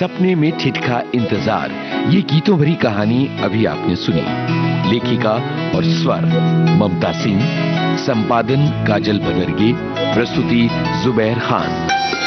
सपने में ठिठका इंतजार, ये गीतों भरी कहानी अभी आपने सुनी। लेखिका और स्वर ममता सिंह, संपादन काजल बनर्गे, प्रस्तुति जुबैर खान।